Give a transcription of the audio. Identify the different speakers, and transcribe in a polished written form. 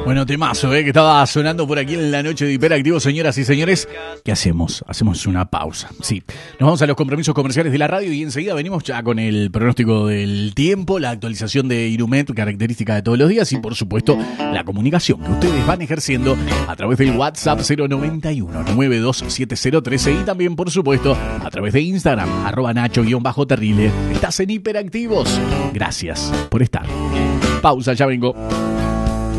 Speaker 1: Bueno, temazo, que estaba sonando por aquí en la noche de Hiperactivo, señoras y señores. ¿Qué hacemos? Hacemos una pausa. Sí, nos vamos a los compromisos comerciales de la radio y enseguida venimos ya con el pronóstico del tiempo, la actualización de Irumet, característica de todos los días y, por supuesto, la comunicación que ustedes van ejerciendo a través del WhatsApp 091-927013 y también, por supuesto, a través de Instagram, @Nacho_Terrible. Estás en Hiperactivos. Gracias por estar. Pausa, ya vengo.